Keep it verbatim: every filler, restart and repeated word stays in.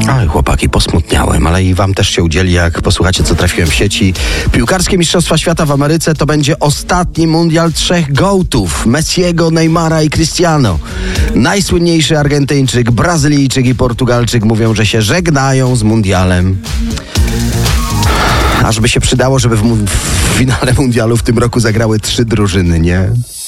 Oj, chłopaki, posmutniałem, ale i wam też się udzieli, jak posłuchacie, co trafiłem w sieci. Piłkarskie Mistrzostwa Świata w Ameryce to będzie ostatni mundial trzech gołtów. Messiego, Neymara i Cristiano. Najsłynniejszy Argentyńczyk, Brazylijczyk i Portugalczyk mówią, że się żegnają z mundialem. Ażby się przydało, żeby w, mu- w finale mundialu w tym roku zagrały trzy drużyny, nie?